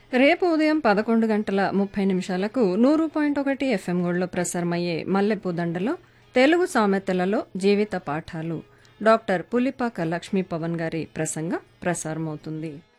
రేపు ఉదయం 11:30 100.1 FM గోల్డ్లో ప్రసారమయ్యే మల్లెపూదండలో తెలుగు సామెతలలో జీవిత పాఠాలు డాక్టర్ పులిపాక లక్ష్మీ పవన్ గారి ప్రసంగం ప్రసారమవుతుంది.